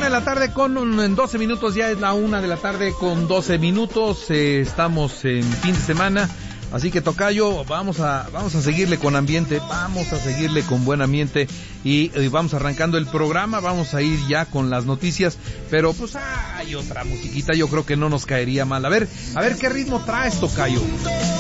de la tarde en 12 minutos, ya es la 1 de la tarde con 12 minutos, estamos en fin de semana, así que tocayo, vamos a seguirle con ambiente, vamos a seguirle con buen ambiente y vamos arrancando el programa, vamos a ir ya con las noticias, pero pues hay otra musiquita, yo creo que no nos caería mal, a ver qué ritmo traes, tocayo.